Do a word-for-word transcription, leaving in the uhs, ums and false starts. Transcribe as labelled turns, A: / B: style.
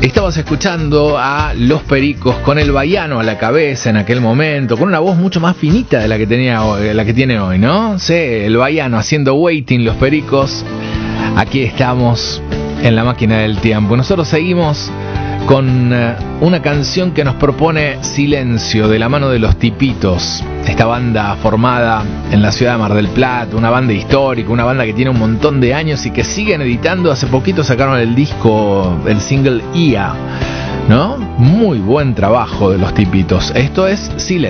A: Estabas escuchando a Los Pericos con el baiano a la cabeza en aquel momento, con una voz mucho más finita de la que tenía hoy, la que tiene hoy, ¿no? Sí, el baiano haciendo Waiting, Los Pericos. Aquí estamos en la máquina del tiempo. Nosotros seguimos con una canción que nos propone Silencio, de la mano de Los Tipitos. Esta banda formada en la ciudad de Mar del Plata, una banda histórica, una banda que tiene un montón de años y que siguen editando. Hace poquito sacaron el disco, el single I A, ¿no? Muy buen trabajo de Los Tipitos. Esto es Silencio.